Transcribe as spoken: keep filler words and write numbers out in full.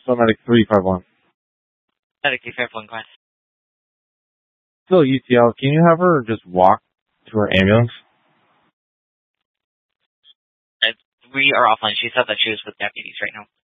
So medic three five one. Medic three five one, go ahead. Still U T L. Can you have her just walk to her ambulance? Uh, we are offline. She said that she was with deputies right now.